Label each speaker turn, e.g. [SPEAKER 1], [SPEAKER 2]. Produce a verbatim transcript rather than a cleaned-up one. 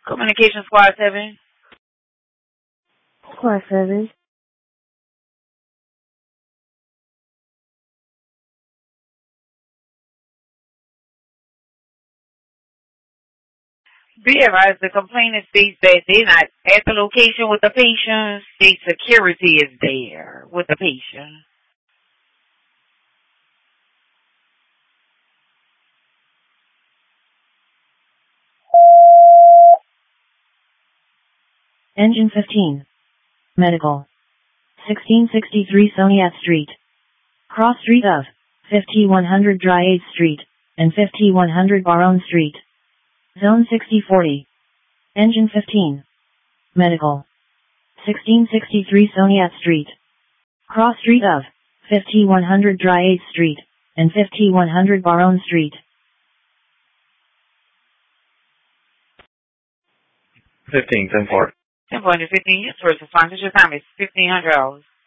[SPEAKER 1] Communication Squad seven.
[SPEAKER 2] Squad seven.
[SPEAKER 1] Be advised, the complainant states that they're not at the location with the patient. State security is there with the patient.
[SPEAKER 2] Engine fifteen. Medical. sixteen sixty-three Soniat Street. Cross street of fifty-one hundred Dryades Street and fifty-one hundred Baronne Street. Zone sixty forty. Engine fifteen. Medical. sixteen sixty-three Soniat Street. Cross street of fifty-one hundred Dryades Street and fifty-one hundred Baronne Street.
[SPEAKER 3] Fifteen, ten four.
[SPEAKER 1] ten four, fifteen, yes, first responders, your time is fifteen hundred hours.